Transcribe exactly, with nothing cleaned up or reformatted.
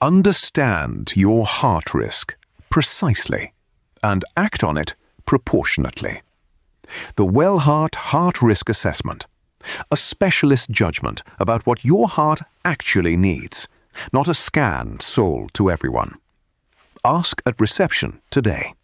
Understand your heart risk precisely and act on it proportionately. The Wellheart Heart Risk Assessment, a specialist judgment about what your heart actually needs, not a scan sold to everyone. Ask at reception today.